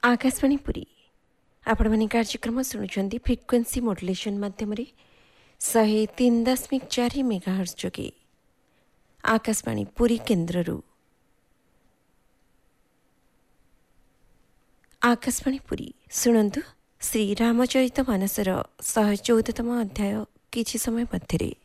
आकाशवाणी पुरी आपण मैंने कार्यक्रम शुणुंट फ्रिक्वेन्सी मॉड्युलेशन माध्यम 103.4 मेगाहर्ट्ज जोगे आकाशवाणी पुरी केन्द्र आकाशवाणी पुरी शुणु श्री रामचरित मानसर 114तम अध्याय किछि समय मध्यरे।